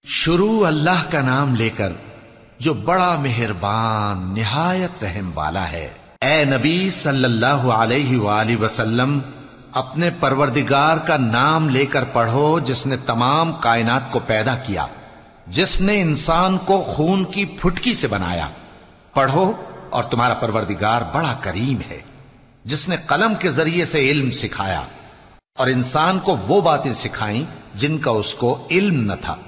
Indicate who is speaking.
Speaker 1: शुरू अल्लाह का नाम लेकर जो बड़ा मेहरबान निहायत रहम वाला है। ए नबी सल्लल्लाहु अलैहि वसल्लम, अपने परवरदिगार का नाम लेकर पढ़ो जिसने तमाम कायनात को पैदा किया, जिसने इंसान को खून की फुटकी से बनाया। पढ़ो और तुम्हारा परवरदिगार बड़ा करीम है, जिसने कलम के जरिए से इल्म सिखाया और इंसान को वो बातें सिखाई जिनका उसको इल्म न था।